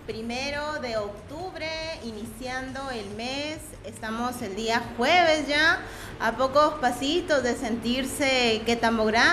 1 de octubre, iniciando el mes. Estamos el día jueves ya, a pocos pasitos de sentirse Quetambo Grande.